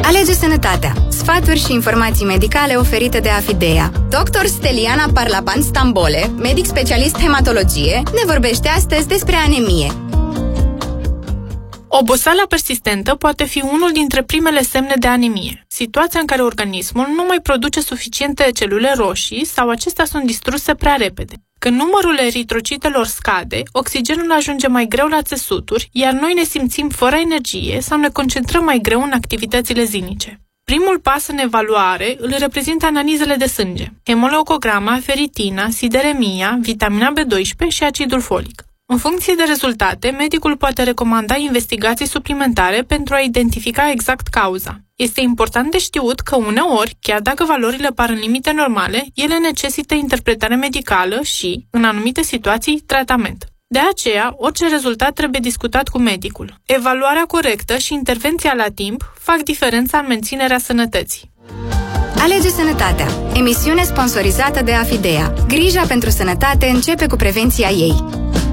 Alege sănătatea. Sfaturi și informații medicale oferite de Afidea. Dr. Steliana Parlapan Stambole, medic specialist hematologie, ne vorbește astăzi despre anemie. Oboseala persistentă poate fi unul dintre primele semne de anemie, situația în care organismul nu mai produce suficiente celule roșii sau acestea sunt distruse prea repede. Când numărul eritrocitelor scade, oxigenul ajunge mai greu la țesuturi, iar noi ne simțim fără energie sau ne concentrăm mai greu în activitățile zilnice. Primul pas în evaluare îl reprezintă analizele de sânge, hemoleucograma, feritina, sideremia, vitamina B12 și acidul folic. În funcție de rezultate, medicul poate recomanda investigații suplimentare pentru a identifica exact cauza. Este important de știut că uneori, chiar dacă valorile par în limite normale, ele necesită interpretare medicală și, în anumite situații, tratament. De aceea, orice rezultat trebuie discutat cu medicul. Evaluarea corectă și intervenția la timp fac diferența în menținerea sănătății. Alege sănătatea. Emisiune sponsorizată de Afidea. Grija pentru sănătate începe cu prevenția ei.